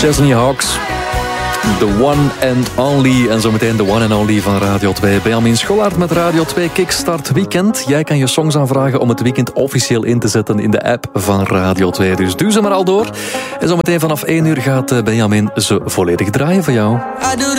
Chesney Hawks. The one and only. En zometeen de one and only van Radio 2. Benjamin Schollaert met Radio 2 Kickstart Weekend. Jij kan je songs aanvragen om het weekend officieel in te zetten in de app van Radio 2. Dus duw ze maar al door. En zometeen vanaf 1 uur gaat Benjamin ze volledig draaien voor jou.